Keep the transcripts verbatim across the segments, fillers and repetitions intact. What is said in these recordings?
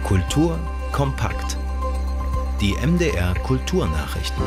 Kultur kompakt. Die M D R Kulturnachrichten.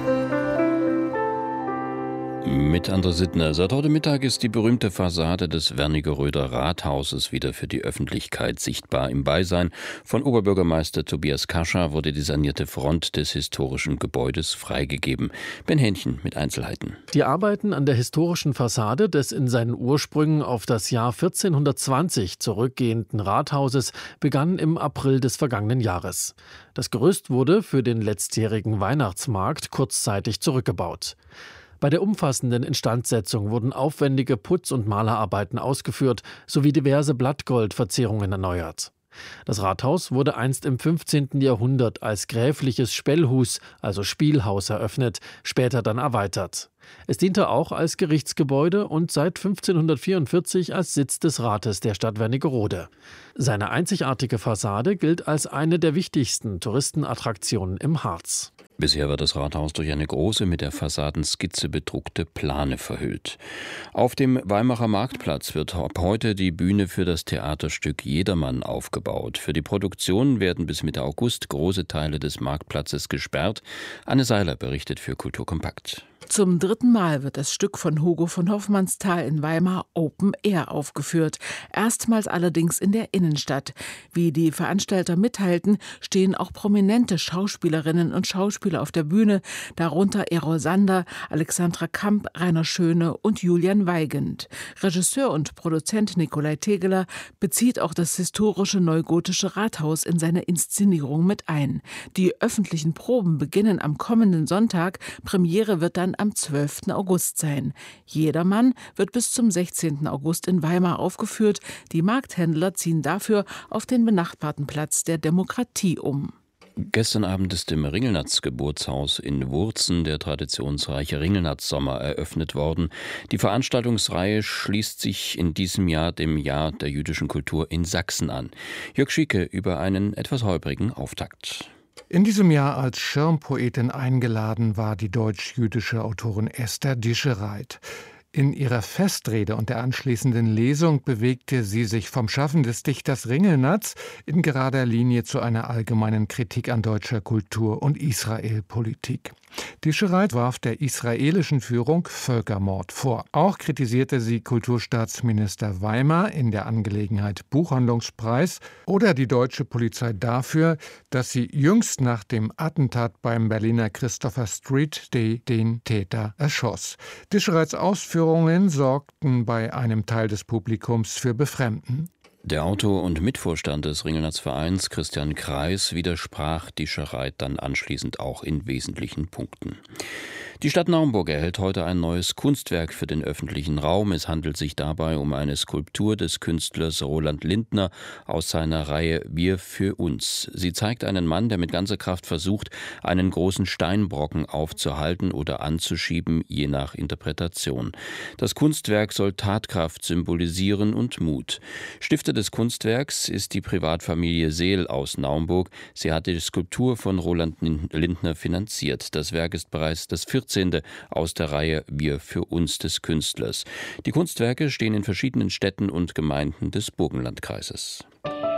Mit André Sittner. Seit heute Mittag ist die berühmte Fassade des Wernigeröder Rathauses wieder für die Öffentlichkeit sichtbar. Im Beisein von Oberbürgermeister Tobias Kascha wurde die sanierte Front des historischen Gebäudes freigegeben. Ben Hähnchen mit Einzelheiten. Die Arbeiten an der historischen Fassade des in seinen Ursprüngen auf das Jahr vierzehnhundertzwanzig zurückgehenden Rathauses begannen im April des vergangenen Jahres. Das Gerüst wurde für den letztjährigen Weihnachtsmarkt kurzzeitig zurückgebaut. Bei der umfassenden Instandsetzung wurden aufwendige Putz- und Malerarbeiten ausgeführt sowie diverse Blattgoldverzierungen erneuert. Das Rathaus wurde einst im fünfzehnten Jahrhundert als gräfliches Spellhus, also Spielhaus, eröffnet, später dann erweitert. Es diente auch als Gerichtsgebäude und seit fünfzehnhundertvierundvierzig als Sitz des Rates der Stadt Wernigerode. Seine einzigartige Fassade gilt als eine der wichtigsten Touristenattraktionen im Harz. Bisher war das Rathaus durch eine große, mit der Fassadenskizze bedruckte Plane verhüllt. Auf dem Weimarer Marktplatz wird ab heute die Bühne für das Theaterstück Jedermann aufgebaut. Für die Produktion werden bis Mitte August große Teile des Marktplatzes gesperrt. Anne Seiler berichtet für Kultur kompakt. Zum dritten Mal wird das Stück von Hugo von Hofmannsthal in Weimar Open Air aufgeführt. Erstmals allerdings in der Innenstadt. Wie die Veranstalter mitteilten, stehen auch prominente Schauspielerinnen und Schauspieler auf der Bühne, darunter Errol Sander, Alexandra Kamp, Rainer Schöne und Julian Weigand. Regisseur und Produzent Nikolai Tegeler bezieht auch das historische neugotische Rathaus in seine Inszenierung mit ein. Die öffentlichen Proben beginnen am kommenden Sonntag, Premiere wird dann am zwölften August sein. Jedermann wird bis zum sechzehnten August in Weimar aufgeführt. Die Markthändler ziehen dafür auf den benachbarten Platz der Demokratie um. Gestern Abend ist im Ringelnatz-Geburtshaus in Wurzen der traditionsreiche Ringelnatz-Sommer eröffnet worden. Die Veranstaltungsreihe schließt sich in diesem Jahr dem Jahr der jüdischen Kultur in Sachsen an. Jörg Schieke über einen etwas holprigen Auftakt. In diesem Jahr als Schirmpoetin eingeladen war die deutsch-jüdische Autorin Esther Dischereit. In ihrer Festrede und der anschließenden Lesung bewegte sie sich vom Schaffen des Dichters Ringelnatz in gerader Linie zu einer allgemeinen Kritik an deutscher Kultur und Israelpolitik. Dischereit warf der israelischen Führung Völkermord vor. Auch kritisierte sie Kulturstaatsminister Weimar in der Angelegenheit Buchhandlungspreis oder die deutsche Polizei dafür, dass sie jüngst nach dem Attentat beim Berliner Christopher Street Day den Täter erschoss. Dischereits Ausführungen sorgten bei einem Teil des Publikums für Befremden. Der Autor und Mitvorstand des Ringelnatz-Vereins, Christian Kreis, widersprach Dischereit dann anschließend auch in wesentlichen Punkten. Die Stadt Naumburg erhält heute ein neues Kunstwerk für den öffentlichen Raum. Es handelt sich dabei um eine Skulptur des Künstlers Roland Lindner aus seiner Reihe Wir für uns. Sie zeigt einen Mann, der mit ganzer Kraft versucht, einen großen Steinbrocken aufzuhalten oder anzuschieben, je nach Interpretation. Das Kunstwerk soll Tatkraft symbolisieren und Mut. Stifter des Kunstwerks ist die Privatfamilie Seel aus Naumburg. Sie hat die Skulptur von Roland Lindner finanziert. Das Werk ist bereits das vierzehnte aus der Reihe Wir für uns des Künstlers. Die Kunstwerke stehen in verschiedenen Städten und Gemeinden des Burgenlandkreises.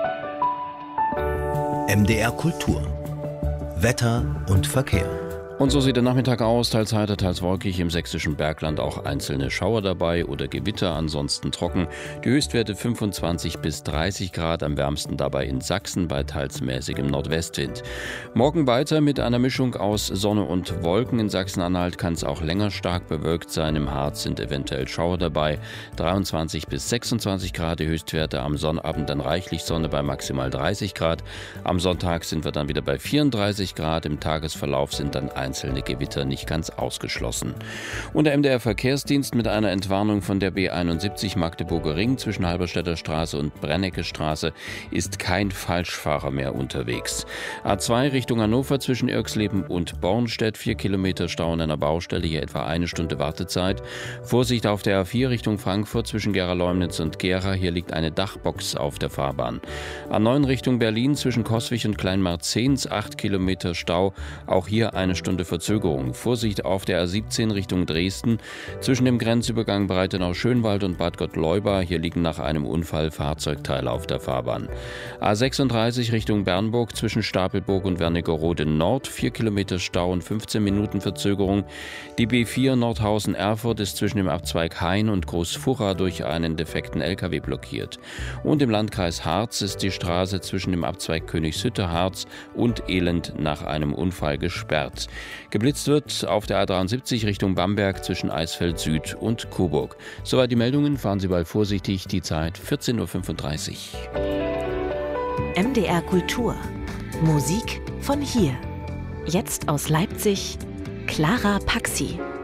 M D R Kultur. Wetter und Verkehr. Und so sieht der Nachmittag aus, teils heiter, teils wolkig, im sächsischen Bergland auch einzelne Schauer dabei oder Gewitter, ansonsten trocken. Die Höchstwerte fünfundzwanzig bis dreißig Grad, am wärmsten dabei in Sachsen bei teils mäßigem Nordwestwind. Morgen weiter mit einer Mischung aus Sonne und Wolken. In Sachsen-Anhalt kann es auch länger stark bewölkt sein, im Harz sind eventuell Schauer dabei. dreiundzwanzig bis sechsundzwanzig Grad, die Höchstwerte, am Sonnabend dann reichlich Sonne bei maximal dreißig Grad. Am Sonntag sind wir dann wieder bei vierunddreißig Grad, im Tagesverlauf sind dann einzelne Gewitter nicht ganz ausgeschlossen. Und der M D R-Verkehrsdienst mit einer Entwarnung von der B einundsiebzig Magdeburger Ring zwischen Halberstädter Straße und Brennecke Straße ist kein Falschfahrer mehr unterwegs. A zwei Richtung Hannover zwischen Irxleben und Bornstedt, vier Kilometer Stau an einer Baustelle, hier etwa eine Stunde Wartezeit. Vorsicht auf der A vier Richtung Frankfurt zwischen Gera-Leumnitz und Gera, hier liegt eine Dachbox auf der Fahrbahn. A neun Richtung Berlin zwischen Coswig und Kleinmarzens, acht Kilometer Stau, auch hier eine Stunde Stunde Verzögerung. Vorsicht auf der A siebzehn Richtung Dresden zwischen dem Grenzübergang Breitenau-Schönwald und Bad Gottleuba. Hier liegen nach einem Unfall Fahrzeugteile auf der Fahrbahn. A sechsunddreißig Richtung Bernburg zwischen Stapelburg und Wernigerode Nord. vier Kilometer Stau und fünfzehn Minuten Verzögerung. Die B vier Nordhausen-Erfurt ist zwischen dem Abzweig Hain und Großfurra durch einen defekten L K W blockiert. Und im Landkreis Harz ist die Straße zwischen dem Abzweig Königshütte-Harz und Elend nach einem Unfall gesperrt. Geblitzt wird auf der A dreiundsiebzig Richtung Bamberg zwischen Eisfeld Süd und Coburg. Soweit die Meldungen, fahren Sie bald vorsichtig. Die Zeit vierzehn Uhr fünfunddreißig. M D R Kultur. Musik von hier. Jetzt aus Leipzig, Clara Paxi.